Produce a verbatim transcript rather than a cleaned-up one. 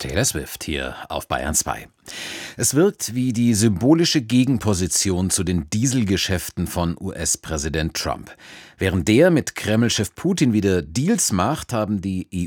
Taylor Swift hier auf Bayern zwei. Es wirkt wie die symbolische Gegenposition zu den Dieselgeschäften von U S-Präsident Trump. Während der mit Kreml-Chef Putin wieder Deals macht, haben die E